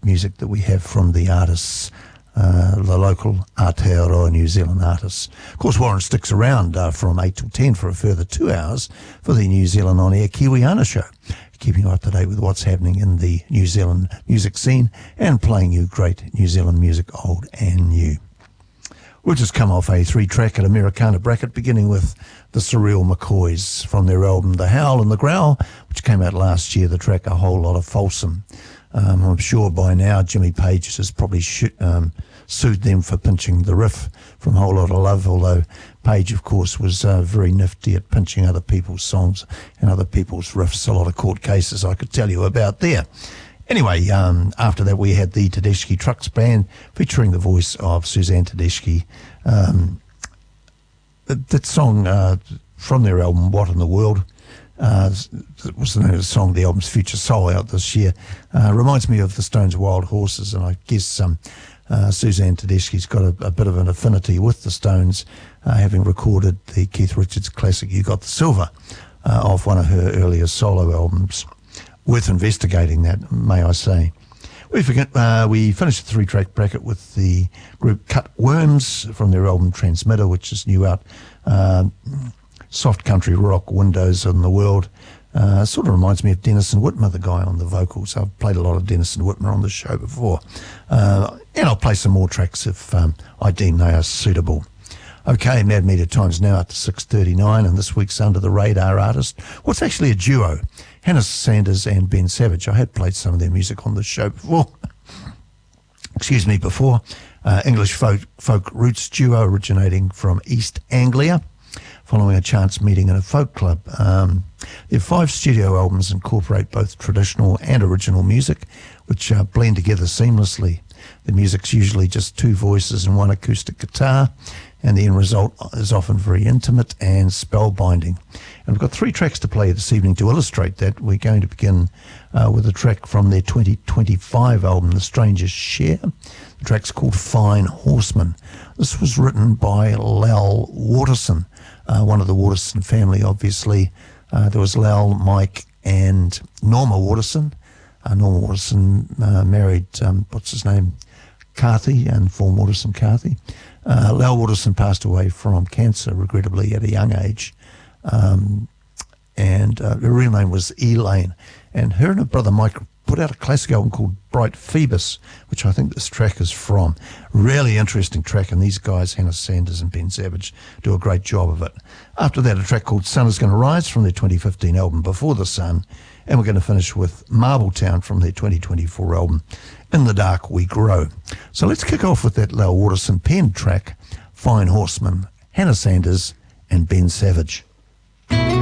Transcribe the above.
great music that we have from the artists, the local Aotearoa New Zealand artists. Of course, Warren sticks around from 8 till 10 for a further 2 hours for the New Zealand On Air Kiwiana show, keeping you up to date with what's happening in the New Zealand music scene and playing you great New Zealand music, old and new. We'll just come off a 3-track at Americana bracket, beginning with the Surreal McCoys from their album The Howl and the Growl, which came out last year, the track A Whole Lot of Folsom. I'm sure by now Jimmy Page has probably sued them for pinching the riff from Whole Lot of Love, although Page, of course, was very nifty at pinching other people's songs and other people's riffs. A lot of court cases I could tell you about there. Anyway, after that we had the Tedeschi Trucks Band featuring the voice of Suzanne Tedeschi. That song from their album What in the World, it was the name of the song, the album's Future Soul, out this year. Reminds me of the Stones' Wild Horses, and I guess Suzanne Tedeschi's got a bit of an affinity with the Stones, having recorded the Keith Richards classic You Got the Silver off one of her earlier solo albums. Worth investigating that, may I say. We finished the 3-track bracket with the group Cut Worms from their album Transmitter, which is new out. Soft country rock, Windows in the World. Sort of reminds me of Denison Whitmer, the guy on the vocals. I've played a lot of Denison Whitmer on the show before. And I'll play some more tracks if I deem they are suitable. Okay, Mad Meter time's now up to 6:39, and this week's Under the Radar artist, what's actually a duo, Hannah Sanders and Ben Savage. I had played some of their music on the show before. before. English folk roots duo originating from East Anglia, following a chance meeting in a folk club. Their 5 studio albums incorporate both traditional and original music, which blend together seamlessly. The music's usually just 2 voices and 1 acoustic guitar, and the end result is often very intimate and spellbinding. And we've got 3 tracks to play this evening to illustrate that. We're going to begin with a track from their 2025 album, The Strangers Share. The track's called Fine Horseman. This was written by Lal Waterson, one of the Waterson family, obviously. There was Lal, Mike, and Norma Waterson. Norma Waterson married, Carthy, and Fawn Waterson Carthy. Lal Waterson passed away from cancer, regrettably, at a young age. And her real name was Elaine. And her and her brother Mike put out a classic album called Bright Phoebus, which I think this track is from. Really interesting track, and these guys, Hannah Sanders and Ben Savage, do a great job of it. After that, a track called Sun Is Gonna Rise from their 2015 album Before the Sun, and we're going to finish with Marbletown from their 2024 album In the Dark We Grow. So let's kick off with that Lal Waterson penned track, Fine Horseman, Hannah Sanders and Ben Savage.